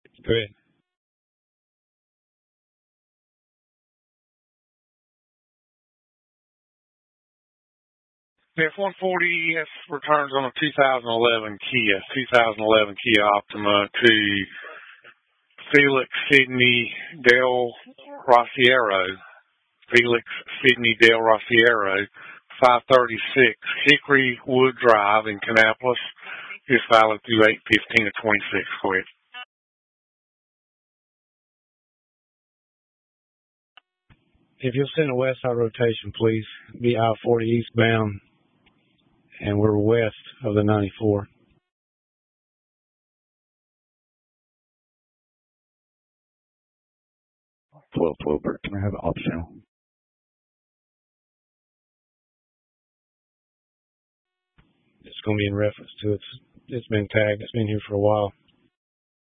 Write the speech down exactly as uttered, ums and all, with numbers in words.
Go ahead. F one forty returns on a two thousand eleven Kia, two thousand eleven Kia Optima to Felix Sidney Del Rosiero. Felix Sidney Del Rosiero, five thirty-six Hickory Wood Drive in Kannapolis. Is valid through eight fifteen of twenty-six. Go ahead. If you'll send a west side rotation, please. Be I forty eastbound, and we're west of the ninety-four. twelve twelve, can I have an optional? It's going to be in reference to it's. It's been tagged. It's been here for a while.